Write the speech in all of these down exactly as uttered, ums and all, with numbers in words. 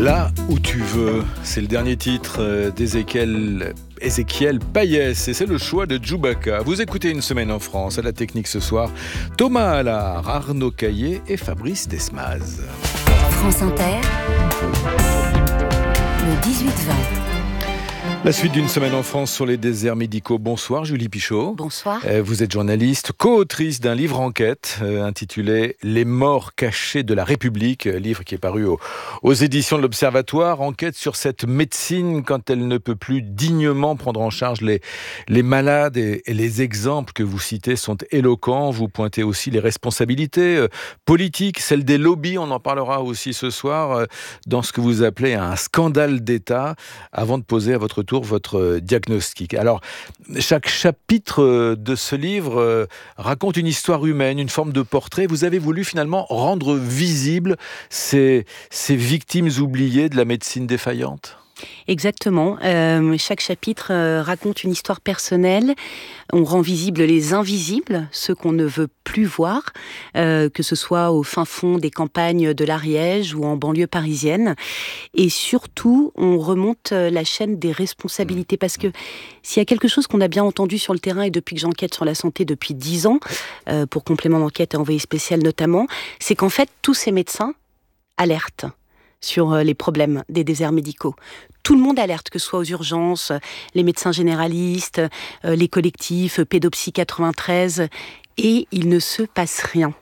Là où tu veux, c'est le dernier titre d'Ézéchiel Ézéchiel Payès et c'est le choix de Djoubaka. Vous écoutez Une semaine en France, à la technique ce soir, Thomas Allard, Arnaud Caillé et Fabrice Desmaz. France Inter, le dix-huit vingt. La suite d'une semaine en France sur les déserts médicaux. Bonsoir Julie Pichot. Bonsoir. Vous êtes journaliste, co-autrice d'un livre enquête euh, intitulé « Les morts cachés de la République », livre qui est paru aux, aux éditions de l'Observatoire. Enquête sur cette médecine quand elle ne peut plus dignement prendre en charge les, les malades et, et les exemples que vous citez sont éloquents. Vous pointez aussi les responsabilités euh, politiques, celles des lobbies, on en parlera aussi ce soir, euh, dans ce que vous appelez un scandale d'État, avant de poser à votre tour votre diagnostic. Alors, chaque chapitre de ce livre raconte une histoire humaine, une forme de portrait. Vous avez voulu finalement rendre visibles ces, ces victimes oubliées de la médecine défaillante ? Exactement. Euh, chaque chapitre euh, raconte une histoire personnelle. On rend visibles les invisibles, ceux qu'on ne veut plus voir, euh, que ce soit au fin fond des campagnes de l'Ariège ou en banlieue parisienne. Et surtout, on remonte la chaîne des responsabilités. Parce que s'il y a quelque chose qu'on a bien entendu sur le terrain, et depuis que j'enquête sur la santé depuis dix ans, euh, pour complément d'enquête et envoyé spécial notamment, c'est qu'en fait, tous ces médecins alertent sur les problèmes des déserts médicaux. Tout le monde alerte, que ce soit aux urgences, les médecins généralistes, les collectifs, Pédopsie quatre-vingt-treize, et il ne se passe rien.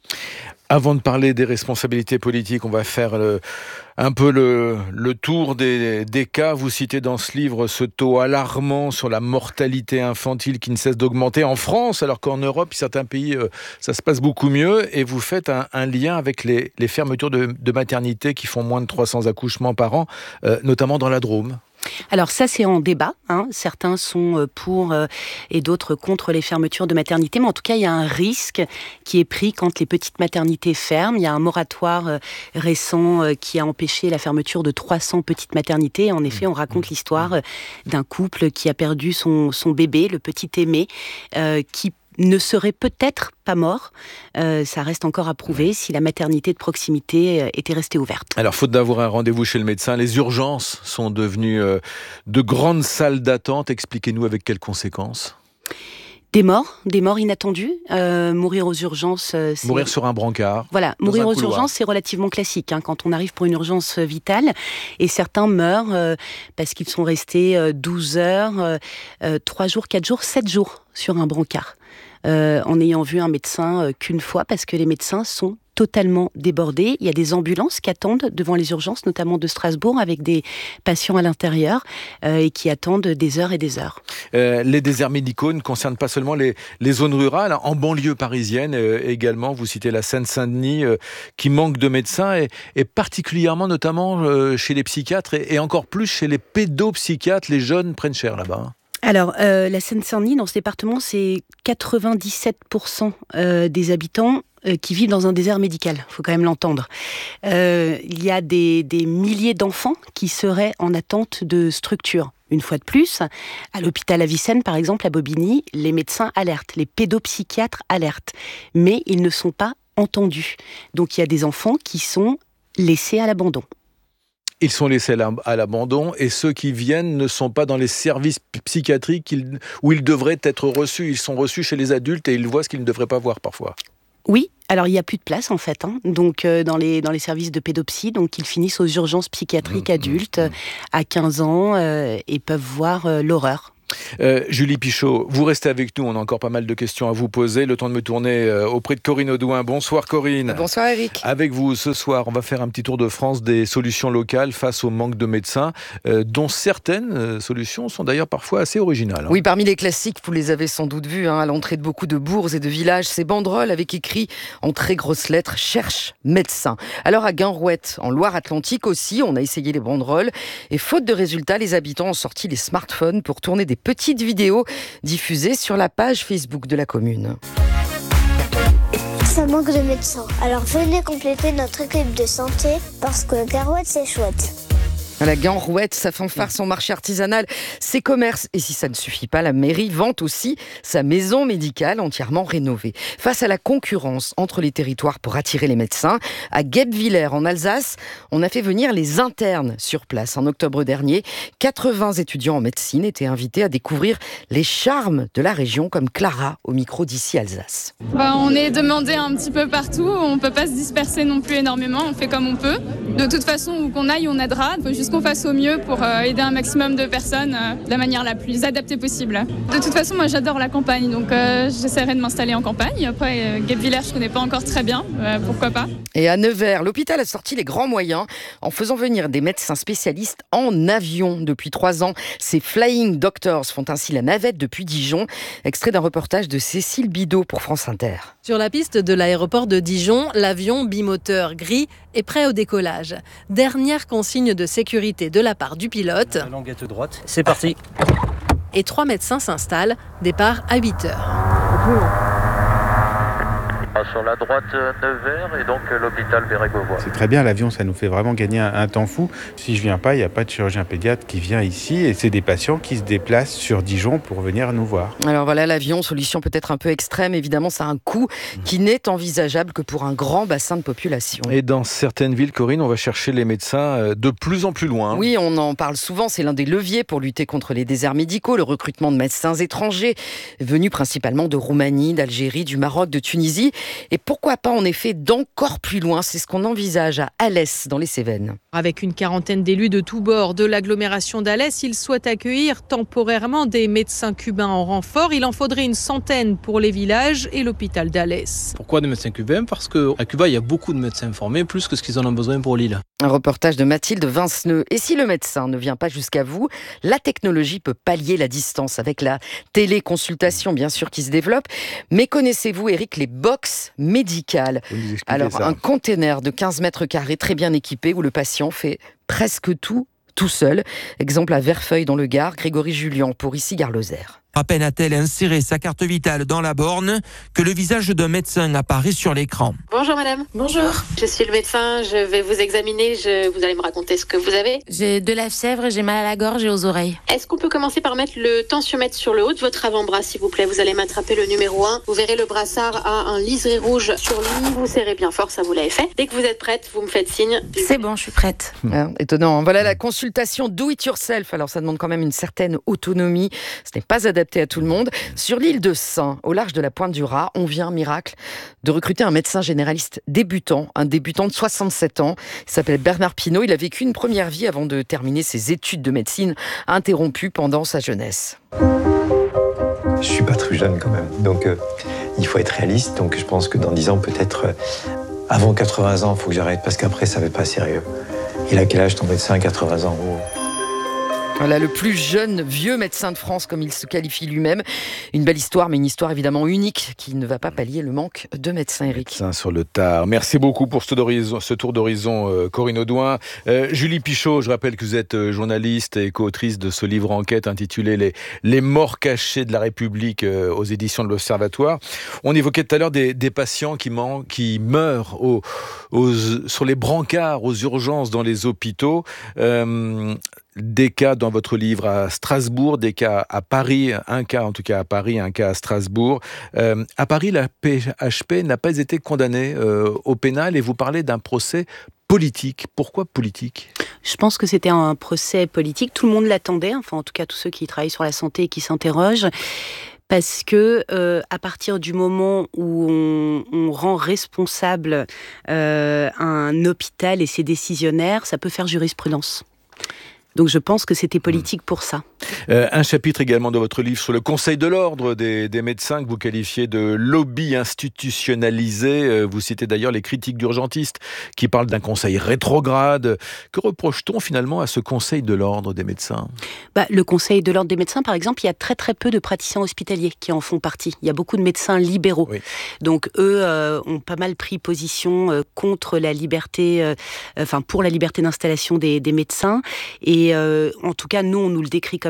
Avant de parler des responsabilités politiques, on va faire le, un peu le, le tour des, des cas. Vous citez dans ce livre ce taux alarmant sur la mortalité infantile qui ne cesse d'augmenter en France, alors qu'en Europe, certains pays, ça se passe beaucoup mieux. Et vous faites un, un lien avec les, les fermetures de, de maternités qui font moins de trois cents accouchements par an, euh, notamment dans la Drôme. Alors ça, c'est en débat. Hein. Certains sont pour euh, et d'autres contre les fermetures de maternités. Mais en tout cas, il y a un risque qui est pris quand les petites maternités ferment. Il y a un moratoire euh, récent euh, qui a empêché la fermeture de trois cents petites maternités. En effet, on raconte l'histoire euh, d'un couple qui a perdu son, son bébé, le petit Aimé, euh, qui ne serait peut-être pas mort. Euh, ça reste encore à prouver si la maternité de proximité euh, était restée ouverte. Alors, faute d'avoir un rendez-vous chez le médecin, les urgences sont devenues euh, de grandes salles d'attente. Expliquez-nous avec quelles conséquences ? Des morts, des morts inattendus. Euh, mourir aux urgences, euh, c'est... Mourir sur un brancard. Voilà, mourir aux couloir. urgences, c'est relativement classique hein, quand on arrive pour une urgence vitale. Et certains meurent euh, parce qu'ils sont restés euh, douze heures, euh, euh, trois jours, quatre jours, sept jours sur un brancard. Euh, en ayant vu un médecin euh, qu'une fois, parce que les médecins sont totalement débordés. Il y a des ambulances qui attendent devant les urgences, notamment de Strasbourg, avec des patients à l'intérieur euh, et qui attendent des heures et des heures. Euh, les déserts médicaux ne concernent pas seulement les, les zones rurales. En banlieue parisienne euh, également, vous citez la Seine-Saint-Denis euh, qui manque de médecins et, et particulièrement notamment euh, chez les psychiatres et, et encore plus chez les pédopsychiatres. Les jeunes prennent cher là-bas. Alors, euh, la Seine-Saint-Denis, dans ce département, c'est quatre-vingt-dix-sept pour cent euh, des habitants euh, qui vivent dans un désert médical. Il faut quand même l'entendre. Euh, il y a des, des milliers d'enfants qui seraient en attente de structures. Une fois de plus, à l'hôpital Avicenne, par exemple, à Bobigny, les médecins alertent, les pédopsychiatres alertent, mais ils ne sont pas entendus. Donc, il y a des enfants qui sont laissés à l'abandon. Ils sont laissés à l'abandon et ceux qui viennent ne sont pas dans les services psychiatriques où ils devraient être reçus. Ils sont reçus chez les adultes et ils voient ce qu'ils ne devraient pas voir parfois. Oui, alors il n'y a plus de place en fait, hein. donc euh, dans les dans les services de pédopsie, donc ils finissent aux urgences psychiatriques mmh, adultes mmh. à quinze ans euh, et peuvent voir euh, l'horreur. Euh, Julie Pichot, vous restez avec nous, on a encore pas mal de questions à vous poser. Le temps de me tourner euh, auprès de Corinne Audouin. Bonsoir Corinne. Bonsoir Eric. Avec vous ce soir, on va faire un petit tour de France des solutions locales face au manque de médecins, euh, dont certaines euh, solutions sont d'ailleurs parfois assez originales. Hein. Oui, parmi les classiques, vous les avez sans doute vus, hein, à l'entrée de beaucoup de bourgs et de villages, ces banderoles avec écrit en très grosses lettres « Cherche médecin ». Alors à Guinrouette, en Loire-Atlantique aussi, on a essayé les banderoles et faute de résultats, les habitants ont sorti les smartphones pour tourner des petite vidéo diffusée sur la page Facebook de la commune. Ça manque de médecins. Alors venez compléter notre équipe de santé parce que Guinrouette c'est chouette. La Ganrouette, sa fanfare, son marché artisanal, ses commerces. Et si ça ne suffit pas, la mairie vante aussi sa maison médicale entièrement rénovée. Face à la concurrence entre les territoires pour attirer les médecins, à Guebwiller, en Alsace, on a fait venir les internes sur place. En octobre dernier, quatre-vingts étudiants en médecine étaient invités à découvrir les charmes de la région, comme Clara au micro d'ici Alsace. Bah, on est demandé un petit peu partout, on ne peut pas se disperser non plus énormément, on fait comme on peut. De toute façon, où qu'on aille, on aidera. Il faut juste qu'on fasse au mieux pour euh, aider un maximum de personnes euh, de la manière la plus adaptée possible. De toute façon, moi j'adore la campagne, donc euh, j'essaierai de m'installer en campagne. Après, euh, Guebwiller, je ne connais pas encore très bien, euh, pourquoi pas. Et à Nevers, l'hôpital a sorti les grands moyens en faisant venir des médecins spécialistes en avion. Depuis trois ans, ces Flying Doctors font ainsi la navette depuis Dijon. Extrait d'un reportage de Cécile Bidot pour France Inter. Sur la piste de l'aéroport de Dijon, l'avion bimoteur gris est prêt au décollage. Dernière consigne de sécurité de la part du pilote. La languette droite, c'est parti. Et trois médecins s'installent, départ à huit heures. Sur la droite, Nevers et donc l'hôpital Bérégovois. C'est très bien, l'avion, ça nous fait vraiment gagner un, un temps fou. Si je viens pas, il n'y a pas de chirurgien pédiatre qui vient ici et c'est des patients qui se déplacent sur Dijon pour venir nous voir. Alors voilà, l'avion, solution peut-être un peu extrême, évidemment, ça a un coût qui n'est envisageable que pour un grand bassin de population. Et dans certaines villes, Corinne, on va chercher les médecins de plus en plus loin. Oui, on en parle souvent, c'est l'un des leviers pour lutter contre les déserts médicaux, le recrutement de médecins étrangers, venus principalement de Roumanie, d'Algérie, du Maroc, de Tunisie. Et pourquoi pas en effet d'encore plus loin, c'est ce qu'on envisage à Alès dans les Cévennes. Avec une quarantaine d'élus de tous bords de l'agglomération d'Alès, ils souhaitent accueillir temporairement des médecins cubains en renfort. Il en faudrait une centaine pour les villages et l'hôpital d'Alès. Pourquoi des médecins cubains ? Parce qu'à Cuba, il y a beaucoup de médecins formés, plus que ce qu'ils en ont besoin pour l'île. Un reportage de Mathilde Vinceneux. Et si le médecin ne vient pas jusqu'à vous, la technologie peut pallier la distance avec la téléconsultation, bien sûr, qui se développe. Mais connaissez-vous, Eric, les box médicales ? Alors, ça. Un container de quinze mètres carrés, très bien équipé, où le patient fait presque tout, tout seul. Exemple à Verfeuille, dans le Gard, Grégory Julien, pour ici Gare-Lozère. À peine a-t-elle inséré sa carte vitale dans la borne que le visage d'un médecin apparaît sur l'écran. Bonjour madame. Bonjour. Je suis le médecin, je vais vous examiner, je... vous allez me raconter ce que vous avez. J'ai de la fièvre, j'ai mal à la gorge et aux oreilles. Est-ce qu'on peut commencer par mettre le tensiomètre sur le haut de votre avant-bras s'il vous plaît ? Vous allez m'attraper le numéro un. Vous verrez le brassard a un liseré rouge sur lui. Vous serrez bien fort, ça vous l'avez fait. Dès que vous êtes prête, vous me faites signe. C'est bon, je suis prête. Ah, étonnant. Voilà la consultation do it yourself. Alors ça demande quand même une certaine autonomie. Ce n'est pas adapté à tout le monde. Sur l'île de Saint, au large de la Pointe du Raz, on vient, miracle, de recruter un médecin généraliste débutant, un débutant de soixante-sept ans. Il s'appelle Bernard Pinault. Il a vécu une première vie avant de terminer ses études de médecine interrompues pendant sa jeunesse. Je suis pas très jeune quand même, donc euh, il faut être réaliste. Donc je pense que dans dix ans, peut-être euh, avant quatre-vingts ans, il faut que j'arrête parce qu'après ça va être pas sérieux. Il a quel âge ton médecin à quatre-vingts ans? Oh. Voilà, le plus jeune vieux médecin de France, comme il se qualifie lui-même. Une belle histoire, mais une histoire évidemment unique qui ne va pas pallier le manque de médecins, Eric. Médecin sur le tard. Merci beaucoup pour ce, ce tour d'horizon, euh, Corinne Audouin. Euh, Julie Pichot, je rappelle que vous êtes journaliste et co-autrice de ce livre enquête intitulé Les, Les morts cachées de la République euh, aux éditions de l'Observatoire. On évoquait tout à l'heure des, des patients qui, man, qui meurent au, aux, sur les brancards, aux urgences dans les hôpitaux. Euh, Des cas dans votre livre à Strasbourg, des cas à Paris, un cas en tout cas à Paris, un cas à Strasbourg. Euh, à Paris, la P H P n'a pas été condamnée euh, au pénal et vous parlez d'un procès politique. Pourquoi politique ? Je pense que c'était un procès politique. Tout le monde l'attendait, enfin en tout cas tous ceux qui travaillent sur la santé et qui s'interrogent. Parce que euh, à partir du moment où on, on rend responsable euh, un hôpital et ses décisionnaires, ça peut faire jurisprudence. Donc je pense que c'était politique pour ça. Euh, un chapitre également dans votre livre sur le Conseil de l'ordre des, des médecins que vous qualifiez de lobby institutionnalisé. Euh, vous citez d'ailleurs les critiques d'urgentistes qui parlent d'un conseil rétrograde. Que reproche-t-on finalement à ce Conseil de l'ordre des médecins ? Bah, le Conseil de l'ordre des médecins, par exemple, il y a très très peu de praticiens hospitaliers qui en font partie. Il y a beaucoup de médecins libéraux. Oui. Donc eux euh, ont pas mal pris position euh, contre la liberté, euh, enfin pour la liberté d'installation des, des médecins. Et euh, en tout cas, nous, on nous le décrit comme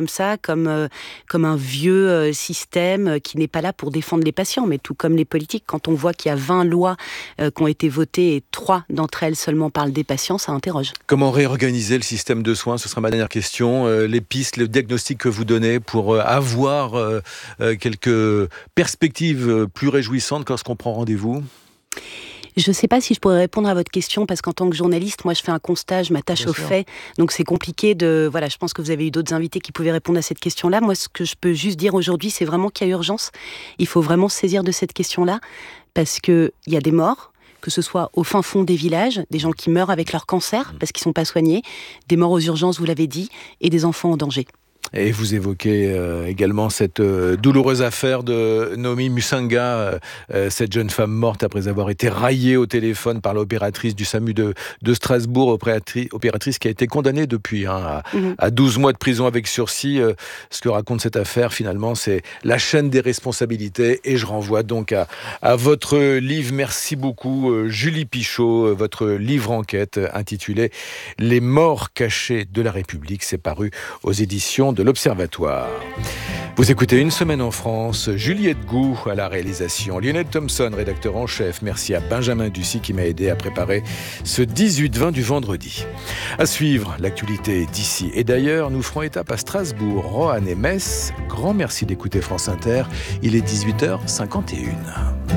ça, comme, euh, comme un vieux euh, système qui n'est pas là pour défendre les patients, mais tout comme les politiques. Quand on voit qu'il y a vingt lois euh, qui ont été votées et trois d'entre elles seulement parlent des patients, ça interroge. Comment réorganiser le système de soins? Ce sera ma dernière question. Euh, les pistes, le diagnostic que vous donnez pour euh, avoir euh, euh, quelques perspectives plus réjouissantes lorsqu'on prend rendez-vous? Je ne sais pas si je pourrais répondre à votre question parce qu'en tant que journaliste, moi je fais un constat, je m'attache aux faits, donc c'est compliqué de... Voilà, je pense que vous avez eu d'autres invités qui pouvaient répondre à cette question-là. Moi, ce que je peux juste dire aujourd'hui, c'est vraiment qu'il y a urgence. Il faut vraiment se saisir de cette question-là parce qu'il y a des morts, que ce soit au fin fond des villages, des gens qui meurent avec leur cancer parce qu'ils ne sont pas soignés, des morts aux urgences, vous l'avez dit, et des enfants en danger. Et vous évoquez euh, également cette euh, douloureuse affaire de Noémie Musanga, euh, cette jeune femme morte après avoir été raillée au téléphone par l'opératrice du SAMU de, de Strasbourg, opératrice, opératrice qui a été condamnée depuis hein, à, mmh. à douze mois de prison avec sursis. Euh, ce que raconte cette affaire, finalement, c'est la chaîne des responsabilités. Et je renvoie donc à, à votre livre. Merci beaucoup, euh, Julie Pichot, votre livre enquête intitulé « Les morts cachés de la République ». C'est paru aux éditions de l'Observatoire. Vous écoutez Une semaine en France, Juliette Gou à la réalisation, Lionel Thompson, rédacteur en chef. Merci à Benjamin Ducy qui m'a aidé à préparer ce dix-huit vingt du vendredi. À suivre l'actualité d'ici et d'ailleurs, nous ferons étape à Strasbourg, Roanne et Metz. Grand merci d'écouter France Inter, il est dix-huit heures cinquante et une.